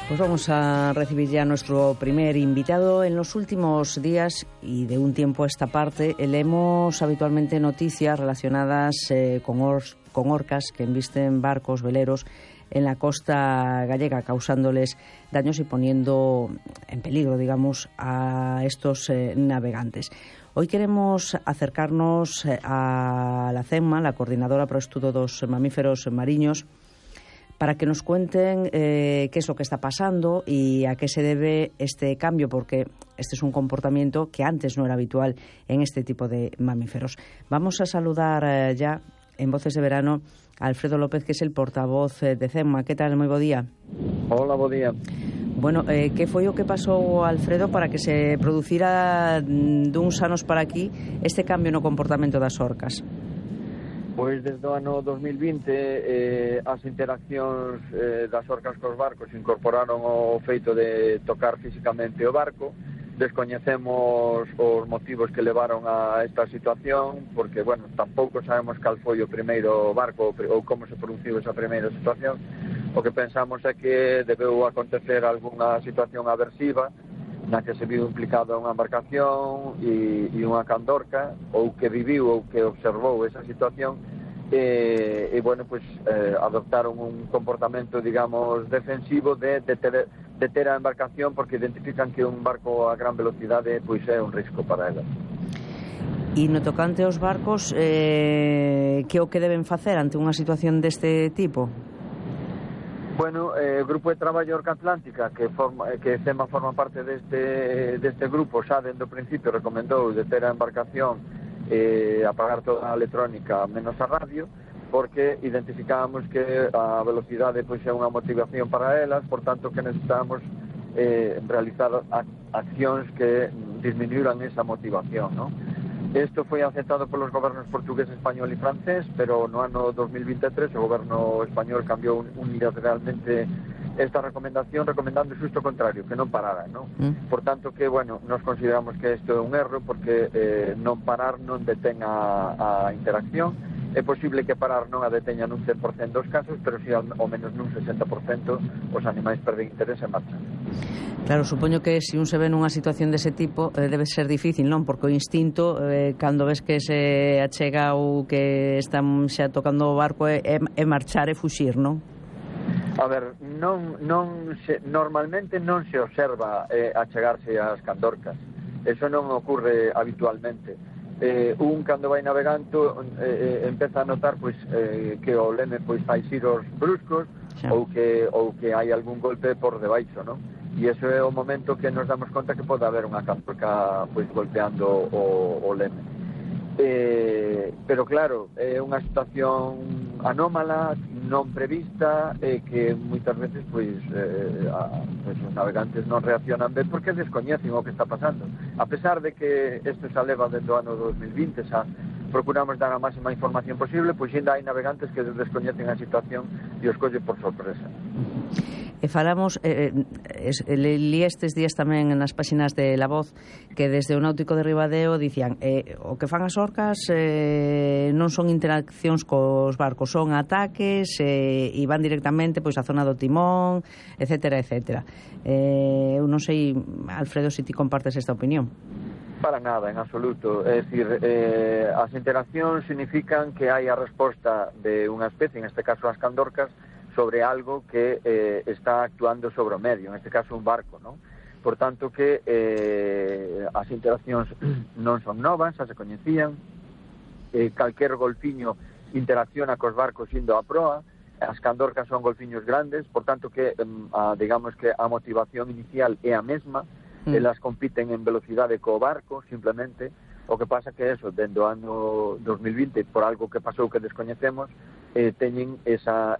Pues vamos a recibir ya a nuestro primer invitado. En los últimos días y de un tiempo a esta parte leemos habitualmente noticias relacionadas con orcas que embisten barcos, veleros en la costa gallega, causándoles daños y poniendo en peligro, digamos, a estos navegantes. Hoy queremos acercarnos a la CEMMA, la Coordinadora para o Estudo dos Mamíferos Mariños, para que nos cuenten qué es lo que está pasando y a qué se debe este cambio, porque este es un comportamiento que antes no era habitual en este tipo de mamíferos. Vamos a saludar ya en Voces de Verano a Alfredo López, que es el portavoz de CEMMA. ¿Qué tal? Moi bo día. Hola, bo día. Bueno, que foi o que pasou, Alfredo, para que se producira duns anos para aquí este cambio no comportamento das orcas? Pois desde o ano 2020 as interaccións das orcas cos barcos incorporaron o feito de tocar físicamente o barco. Descoñecemos os motivos que levaron a esta situación, porque, bueno, tampouco sabemos cal foi o primeiro barco ou como se produciu esa primeira situación. O que pensamos é que debeu acontecer algunha situación aversiva na que se viu implicada unha embarcación e unha candorca, ou que viviu ou que observou esa situación e bueno, pues adoptaron un comportamento, digamos, defensivo de ter a embarcación, porque identifican que un barco a gran velocidade pois é un risco para elas. E no tocante aos barcos, que o que deben facer ante unha situación deste tipo? Bueno, o Grupo de Traballo Orca Atlántica, que CEMMA forma parte deste grupo, xa dende o principio recomendou de ter a embarcación apagar toda a electrónica menos a radio, porque identificábamos que a velocidade pois é unha motivación para elas, por tanto que necesitamos realizar accións que disminuíran esa motivación, ¿no? Isto foi aceptado polos gobernos portugués, español e francés, pero no ano 2023 o goberno español cambiou unilateralmente esta recomendación, recomendando xusto o contrario, que non parara, ¿no? Por tanto que, bueno, nos consideramos que isto é un erro, porque non parar non detén a interacción. É posible que parar non a deteña nun 100% dos casos, pero si ao menos nun 60% os animais perden interés e marchan. Claro, supoño que se un se ve nunha situación dese tipo debe ser difícil, non? Porque o instinto, cando ves que se achega ou que están xa tocando o barco, é marchar e fuxir, non? A ver, normalmente non se observa achegarse ás candorcas. Eso non ocurre habitualmente. Cando vai navegando empeza a notar pois que o leme pois fai xiros bruscos, ou que hai algún golpe por debaixo, non? E iso é o momento que nos damos conta que pode haber unha candorca pois golpeando o leme. Pero claro, é unha situación anómala, non prevista, que moitas veces pois os navegantes non reaccionan ben porque descoñecen o que está pasando. A pesar de que isto xa leva desde o ano 2020, xa procuramos dar a máxima información posible, pois ainda hai navegantes que descoñecen a situación e os colle por sorpresa. E falamos, li estes días tamén nas páxinas de La Voz, que desde o Náutico de Ribadeo dicían o que fan as orcas non son interaccións cos barcos, son ataques e van directamente pois á zona do timón, etcétera, etcétera. Eu non sei, Alfredo, se ti compartes esta opinión. Para nada, en absoluto. É dicir, as interaccións significan que hai a resposta de unha especie, en este caso as candorcas, sobre algo que está actuando sobre o medio, en este caso un barco, ¿no? Por tanto que as interaccións non son novas, xa se coñecían, calquer golfiño interacciona cos barcos indo a proa, as candorcas son golfiños grandes, por tanto que digamos que a motivación inicial é a mesma, elas compiten en velocidade co barco, simplemente. O que pasa que eso, dende o ano 2020, por algo que pasou que descoñecemos, teñen esa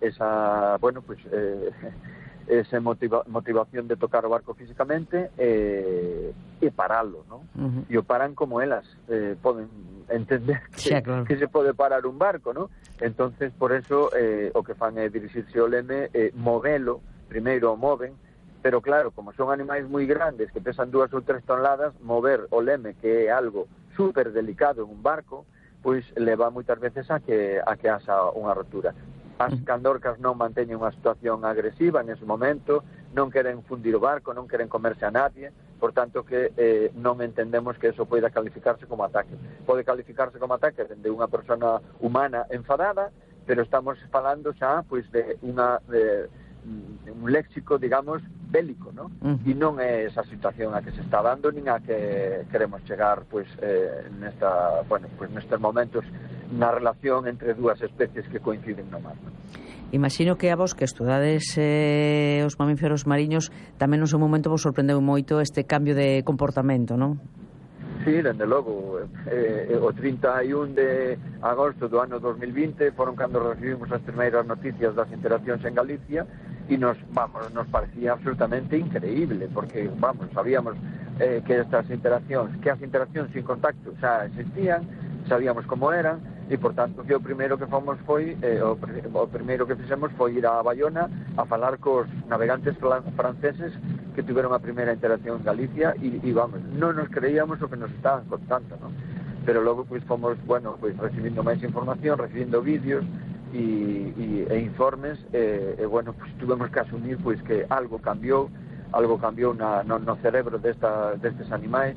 motivación de tocar o barco físicamente e paralo, ¿no? E o paran como elas poden entender que se pode parar un barco, ¿no? Entonces, por eso, o que fan é dirixirse ao leme, movelo, primeiro o moven, pero claro, como son animais moi grandes que pesan 2 ou 3 toneladas, mover o leme, que é algo super delicado en un barco, pois leva moitas veces a que haxa unha rotura. As candorcas non manteñen unha situación agresiva nese momento, non queren fundir o barco, non queren comerse a nadie, por tanto que non entendemos que eso poida calificarse como ataque. Pode calificarse como ataque de unha persona humana enfadada, pero estamos falando xa pois de un léxico, digamos, bélico, ¿no? E non é esa situación a que se está dando nin a que queremos chegar pois nestes momentos na relación entre dúas especies que coinciden no mar, ¿no? Imagino que a vos que estudades os mamíferos mariños tamén no seu momento vos sorprendeu moito este cambio de comportamento, non? Sí, dende logo, o 31 de agosto do ano 2020 foron cando recibimos as primeiras noticias das interaccións en Galicia e nos parecía absolutamente increíble, porque, sabíamos que as interaccións sin contacto xa existían, sabíamos como eran, e, por tanto, que o primeiro que fomos foi, o primeiro que fixemos foi ir a Bayona a falar cos navegantes franceses que tiveron a primeira interacción en Galicia e non nos creíamos o que nos estaban contando, ¿no? Pero logo, fomos, recibindo máis información, recibindo vídeos e informes, tuvemos que asumir, que algo cambiou no cerebro destes animais,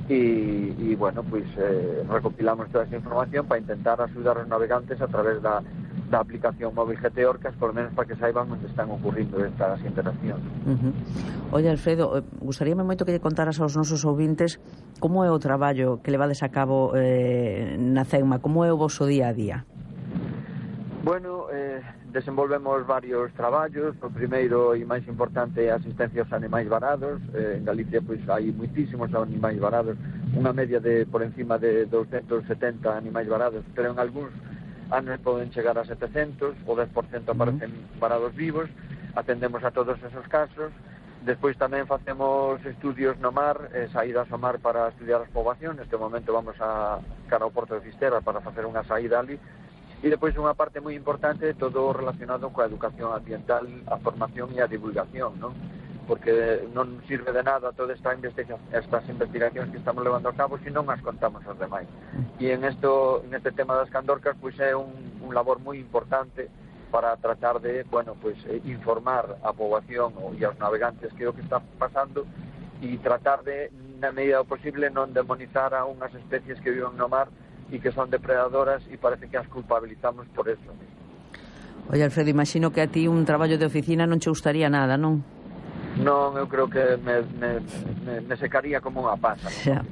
recopilamos toda esa información para intentar axudar os navegantes a través da aplicación móvil GT Orcas, por lo menos para que saiban onde están ocurrindo estas interaccións. Oye, Alfredo, gustaríame moito que lle contaras aos nosos ouvintes como é o traballo que levades a cabo na CENMA, como é o voso día a día. Bueno, desenvolvemos varios traballos. O primeiro e máis importante é a asistencia aos animais varados. En Galicia hai moitísimos animais varados, unha media de por encima de 270 animais varados, pero en algúns anos poden chegar a 700, o 10% aparecen varados vivos. Atendemos a todos esos casos. Despois tamén facemos estudios no mar, saídas ao mar para estudiar as poboacións. Neste momento vamos cara ao Porto de Fisterra para facer unha saída ali. E depois unha parte moi importante de todo relacionado coa educación ambiental, a formación e a divulgación, non? Porque non sirve de nada todas estas investigacións que estamos levando a cabo se non as contamos aos demais. E neste tema das candorcas é un labor moi importante para tratar de, informar a poboación e aos navegantes que é o que está pasando e tratar de, na medida do posible, non demonizar a unhas especies que viven no mar e que son depredadoras e parece que as culpabilizamos por eso. Oye, Alfredo, imagino que a ti un traballo de oficina non che gustaría nada, non? Non, eu creo que me secaría como unha pasa.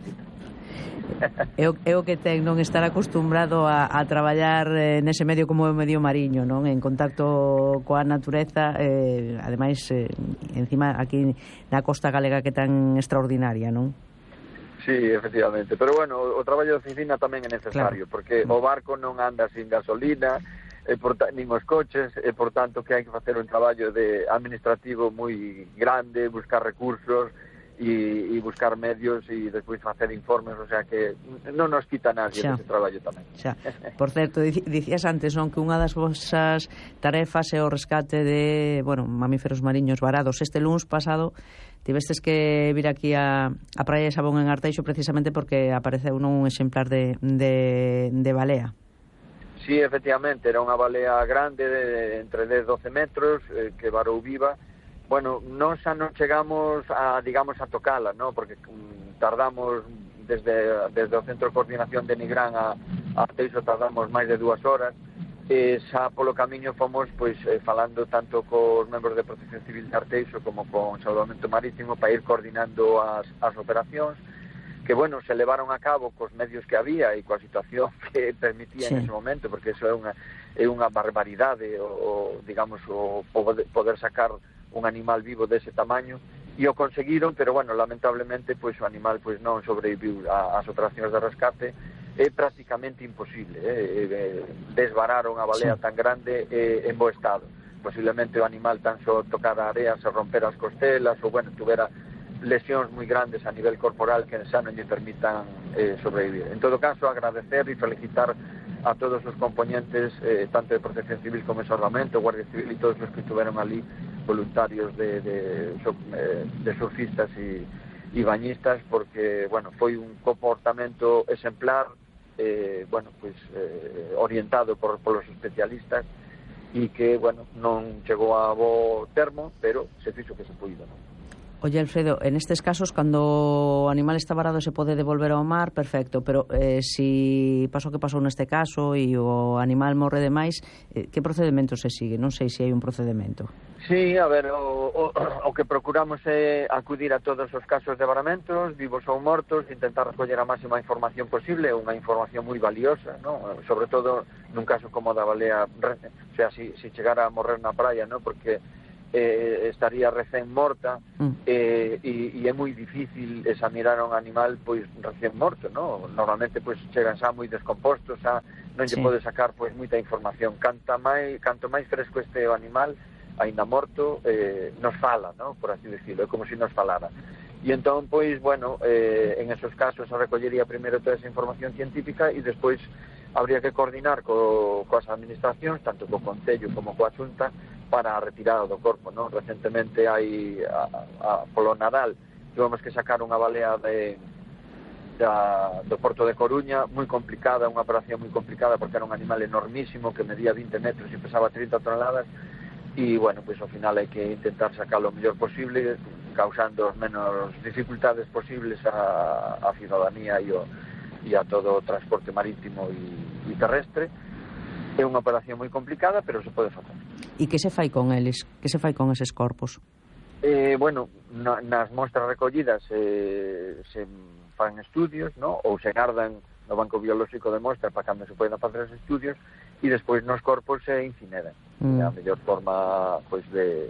É o que ten non estar acostumbrado a traballar nese medio como o medio mariño, non? En contacto coa natureza, ademais, encima aquí na costa galega que tan extraordinaria, non? Sí, efectivamente, pero o traballo de oficina tamén é necesario, claro, porque o barco non anda sin gasolina, nin os coches, e por tanto que hai que facer un traballo administrativo moi grande, buscar recursos e buscar medios e despois facer informes, o sea que non nos quita nadie ese traballo tamén. Xa. Por certo, dicías antes, non, que unha das vosas tarefas é o rescate de, mamíferos mariños varados. Este luns pasado tivestes que vir aquí a Praia de Sabón en Arteixo precisamente porque apareceu un exemplar de balea. Sí, efectivamente, era unha balea grande de entre 10 e 12 metros que varou viva. Non xa non chegamos a tocala, ¿no? Porque tardamos desde o Centro de Coordinación de Nigrán a Arteixo tardamos máis de 2 horas. Xa polo camiño fomos falando tanto cos membros de Protección Civil de Arteixo como con Salvamento Marítimo para ir coordinando as operacións que, se levaron a cabo cos medios que había e coa situación que permitía en ese momento, porque eso é unha barbaridade o poder sacar un animal vivo dese tamaño, e o conseguiron, pero lamentablemente o animal non sobreviviu ás operacións de rescate. É prácticamente imposible desvarar unha balea tan grande en bo estado. Posiblemente o animal tan só tocara a area se rompera as costelas ou tuvera lesións moi grandes a nivel corporal que xa non lle permitan sobrevivir. En todo caso, agradecer e felicitar a todos os componentes tanto de Protección Civil como de Salvamento, Guardia Civil e todos os que estuveron ali, voluntarios de surfistas e bañistas, porque foi un comportamento exemplar, orientado polos especialistas e que, bueno, non chegou a bo termo, pero se fixo que se puido, non? Oye, Alfredo, en estes casos, cando o animal está varado se pode devolver ao mar, perfecto, pero si pasou que pasou neste caso e o animal morre demais, que procedimento se sigue? Non sei se hai un procedimento. Sí, a ver, o que procuramos é acudir a todos os casos de varamentos, vivos ou mortos, intentar recoller a máxima información posible, unha información moi valiosa, ¿no? Sobre todo nun caso como da balea, o sea, si chegara a morrer na praia, ¿no? Porque estaría recén morta e é moi difícil examinar a un animal pois recén morto, ¿no? Normalmente pois chegan xa moi descompostos, xa non lle pode sacar pois moita información. Canto máis fresco este o animal, aínda morto, nos fala, ¿no? Por así decirlo, é como se nos falara. E entón, pois, bueno, en esos casos se recollería primeiro toda esa información científica e despois habría que coordinar coas administracións, tanto co Concello como coa Xunta, para a retirada do corpo, non? Recentemente hai polo Nadal tivemos que sacar unha balea do Porto de Coruña, moi complicada, unha operación moi complicada porque era un animal enormísimo que medía 20 metros e pesaba 30 toneladas e, bueno, pois ao final hai que intentar sacarlo o mellor posible, causando as menos dificultades posibles a ciudadanía e a todo o transporte marítimo e terrestre. É unha operación moi complicada, pero se pode facer. E que se fai con eles? Que se fai con eses corpos? Bueno, nas mostras recollidas se fan estudios, ¿no? Ou se gardan no Banco Biolóxico de Mostras para cando se poden facer os estudios e despois nos corpos se incineran. É a mellor forma pois de